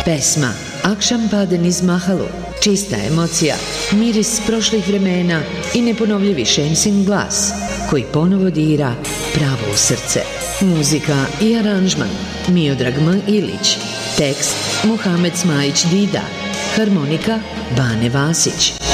Pesma Akšam pade niz Mahalu, čista emocija, miris prošlih vremena i neponovljivi Šemsin glas koji ponovo dira pravo u srce. Muzika i aranžman Miodrag M. Ilić, tekst Muhamed Smajić Dida, harmonika Bane Vasić.